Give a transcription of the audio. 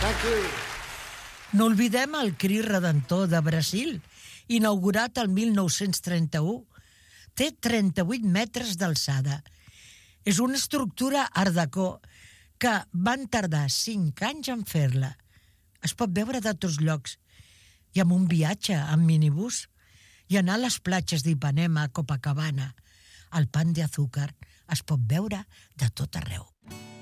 Thank you. No oblidem el Crit Redentor de Brasil, inaugurat el 1931. Té 38 metres d'alçada. És una estructura art déco que van tardar 5 anys en fer-la. Es pot veure de tots llocs. I amb un viatge en minibús i anar a les platges d'Ipanema, Copacabana, el Pan de Azúcar, es pot veure de tot arreu.